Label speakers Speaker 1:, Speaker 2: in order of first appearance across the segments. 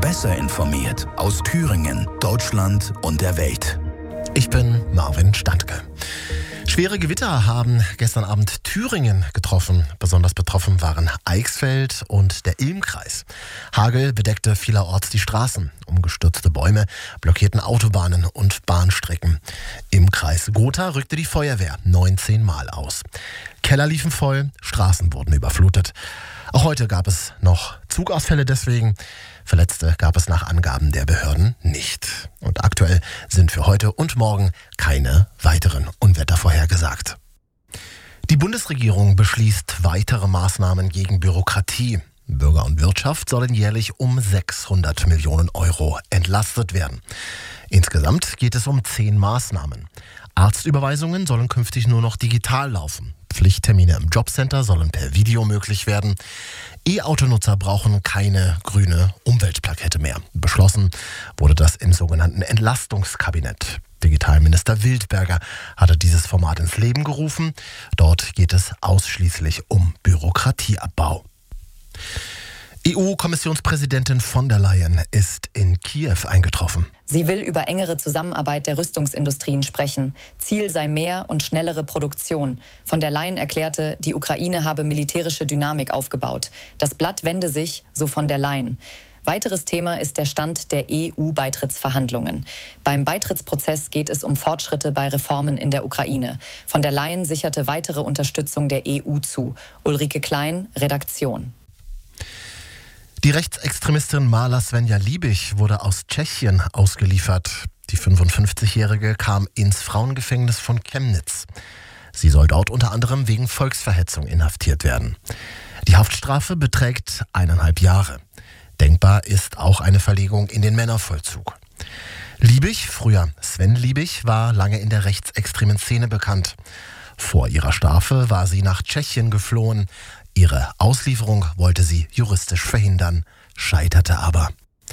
Speaker 1: Besser informiert aus Thüringen, Deutschland und der Welt.
Speaker 2: Ich bin Marvin Standke. Schwere Gewitter haben gestern Abend Thüringen getroffen. Besonders betroffen waren Eichsfeld und der Ilm-Kreis. Hagel bedeckte vielerorts die Straßen. Umgestürzte Bäume blockierten Autobahnen und Bahnstrecken. Im Kreis Gotha rückte die Feuerwehr 19 Mal aus. Keller liefen voll, Straßen wurden überflutet. Auch heute gab es noch Zugausfälle deswegen. Verletzte gab es nach Angaben der Behörden nicht. Und aktuell sind für heute und morgen keine weiteren Unwetter vorhergesagt. Die Bundesregierung beschließt weitere Maßnahmen gegen Bürokratie. Bürger und Wirtschaft sollen jährlich um 600 Millionen Euro entlastet werden. Insgesamt geht es um 10 Maßnahmen. Arztüberweisungen sollen künftig nur noch digital laufen. Pflichttermine im Jobcenter sollen per Video möglich werden. E-Autonutzer brauchen keine grüne Umweltplakette mehr. Beschlossen wurde das im sogenannten Entlastungskabinett. Digitalminister Wildberger hatte dieses Format ins Leben gerufen. Dort geht es ausschließlich um Bürokratieabbau. EU-Kommissionspräsidentin von der Leyen ist in Kiew eingetroffen.
Speaker 3: Sie will über engere Zusammenarbeit der Rüstungsindustrien sprechen. Ziel sei mehr und schnellere Produktion. Von der Leyen erklärte, die Ukraine habe militärische Dynamik aufgebaut. Das Blatt wende sich, so von der Leyen. Weiteres Thema ist der Stand der EU-Beitrittsverhandlungen. Beim Beitrittsprozess geht es um Fortschritte bei Reformen in der Ukraine. Von der Leyen sicherte weitere Unterstützung der EU zu. Ulrike Klein, Redaktion.
Speaker 2: Die Rechtsextremistin Marla Svenja Liebig wurde aus Tschechien ausgeliefert. Die 55-Jährige kam ins Frauengefängnis von Chemnitz. Sie soll dort unter anderem wegen Volksverhetzung inhaftiert werden. Die Haftstrafe beträgt 1,5 Jahre. Denkbar ist auch eine Verlegung in den Männervollzug. Liebig, früher Sven Liebig, war lange in der rechtsextremen Szene bekannt. Vor ihrer Strafe war sie nach Tschechien geflohen. Ihre Auslieferung wollte sie juristisch verhindern, scheiterte aber.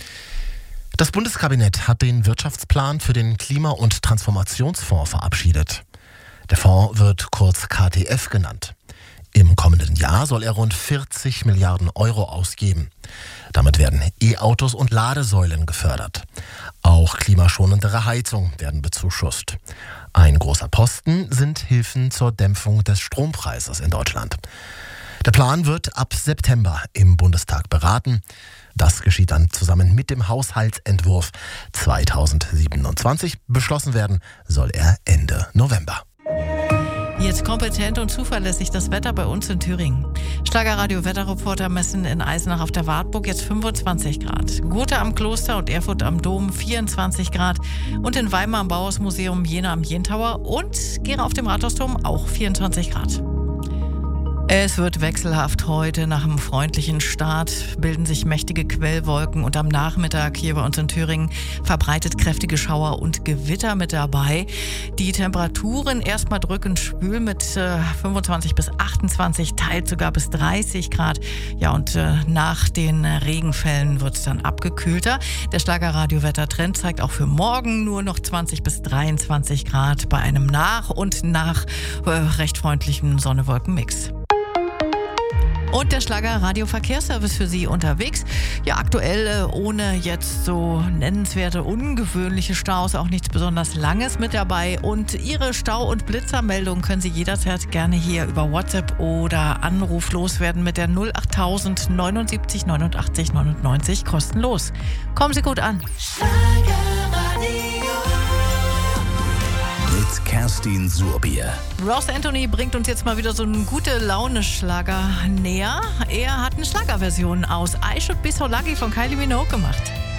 Speaker 2: Das Bundeskabinett hat den Wirtschaftsplan für den Klima- und Transformationsfonds verabschiedet. Der Fonds wird kurz KTF genannt. Im kommenden Jahr soll er rund 40 Milliarden Euro ausgeben. Damit werden E-Autos und Ladesäulen gefördert. Auch klimaschonendere Heizung werden bezuschusst. Ein großer Posten sind Hilfen zur Dämpfung des Strompreises in Deutschland. Der Plan wird ab September im Bundestag beraten. Das geschieht dann zusammen mit dem Haushaltsentwurf 2027. Beschlossen werden soll er Ende November.
Speaker 4: Jetzt kompetent und zuverlässig das Wetter bei uns in Thüringen. Schlagerradio-Wetterreporter messen in Eisenach auf der Wartburg jetzt 25 Grad. Gotha am Kloster und Erfurt am Dom 24 Grad. Und in Weimar am Bauhausmuseum, Jena am Jentauer und Gera auf dem Rathausturm auch 24 Grad. Es wird wechselhaft heute. Nach einem freundlichen Start bilden sich mächtige Quellwolken und am Nachmittag hier bei uns in Thüringen verbreitet kräftige Schauer und Gewitter mit dabei. Die Temperaturen erstmal drückend schwül mit 25 bis 28, teils sogar bis 30 Grad. Ja, und nach den Regenfällen wird es dann abgekühlter. Der Schlagerradio-Wettertrend zeigt auch für morgen nur noch 20 bis 23 Grad bei einem nach recht freundlichen Sonne-Wolken-Mix. Und der Schlager-Radio-Verkehrsservice für Sie unterwegs. Ja, aktuell ohne jetzt so nennenswerte, ungewöhnliche Staus, auch nichts besonders Langes mit dabei. Und Ihre Stau- und Blitzermeldung können Sie jederzeit gerne hier über WhatsApp oder Anruf loswerden mit der 08000 79 89 99 kostenlos. Kommen Sie gut an.
Speaker 1: Mit Kerstin Surbier.
Speaker 4: Ross Anthony bringt uns jetzt mal wieder so einen Gute-Laune-Schlager näher. Er hat eine Schlagerversion aus I Should Be So Lucky von Kylie Minogue gemacht.